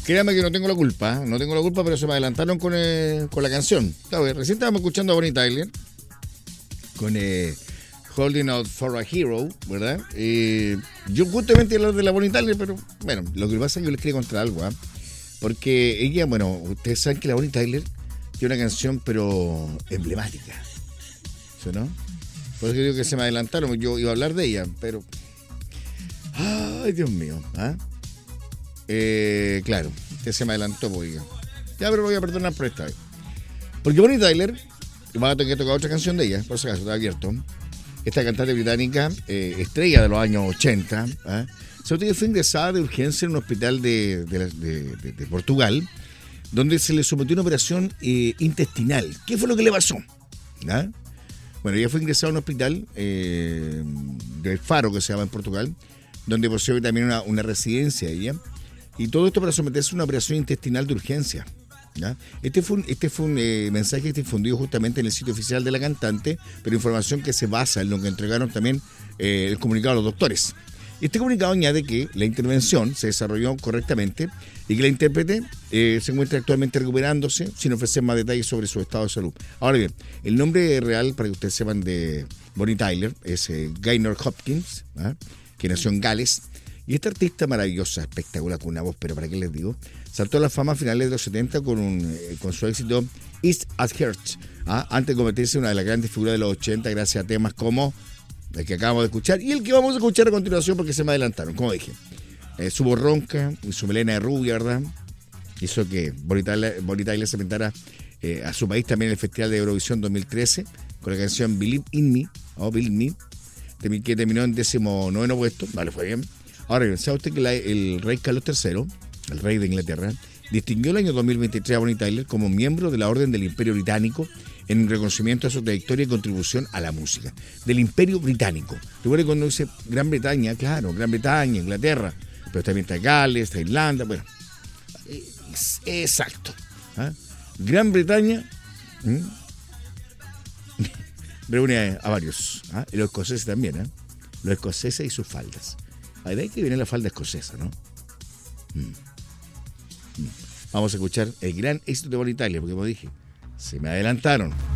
Créame que no tengo la culpa, pero se me adelantaron con la canción. Claro, recién estábamos escuchando a Bonnie Tyler con Holding Out for a Hero, ¿verdad? Yo justamente hablar de la Bonnie Tyler, pero bueno, lo que pasa es que yo les quería contar algo, ¿ah? Porque ella, bueno, ustedes saben que la Bonnie Tyler tiene una canción, pero emblemática, ¿sí, no? Por eso digo que se me adelantaron, yo iba a hablar de ella, pero... ¡Ay, Dios mío! ¿Ah? Claro, usted se me adelantó, pues, ya, pero lo voy a perdonar por esta vez. Porque Bonnie Tyler, va a tener que tocar otra canción de ella, por si acaso, está abierto. Esta cantante británica, estrella de los años 80, ¿ah? Fue ingresada de urgencia en un hospital de Portugal, donde se le sometió a una operación intestinal. ¿Qué fue lo que le pasó? ¿Ah? Bueno, ella fue ingresada a un hospital de Faro, que se llama en Portugal, donde posee también una residencia ella, y todo esto para someterse a una operación intestinal de urgencia. ¿Ya? Este fue un mensaje que está difundido justamente en el sitio oficial de la cantante, pero información que se basa en lo que entregaron también el comunicado a los doctores. Este comunicado añade que la intervención se desarrolló correctamente y que la intérprete se encuentra actualmente recuperándose, sin ofrecer más detalles sobre su estado de salud. Ahora bien, el nombre real, para que ustedes sepan, de Bonnie Tyler es Gaynor Hopkins, ¿ah? Que nació en Gales. Y esta artista maravillosa, espectacular, con una voz, pero ¿para qué les digo? Saltó a la fama a finales de los 70 con su éxito East at Heart, ¿ah? Antes de convertirse en una de las grandes figuras de los 80 gracias a temas como el que acabamos de escuchar y el que vamos a escuchar a continuación porque se me adelantaron, como dije. Su voz ronca y su melena de rubia, ¿verdad? Hizo que Bonnie Tyler se presentara a su país también en el Festival de Eurovisión 2013 con la canción Believe in Me, que terminó en 19º puesto. Vale, fue bien. Ahora, ¿sabe usted que el rey Carlos III, el rey de Inglaterra, distinguió el año 2023 a Bonnie Tyler como miembro de la Orden del Imperio Británico en reconocimiento a su trayectoria y contribución a la música? Del Imperio Británico. Recuerden cuando dice Gran Bretaña, claro, Gran Bretaña, Inglaterra, pero también está Gales, está Irlanda, bueno, exacto. ¿Ah? Gran Bretaña reúne a varios, ¿ah? Y los escoceses también, ¿eh? Los escoceses y sus faldas. De ahí que viene la falda escocesa, ¿no? Vamos a escuchar el gran éxito de Bonnie Tyler, porque como dije, se me adelantaron.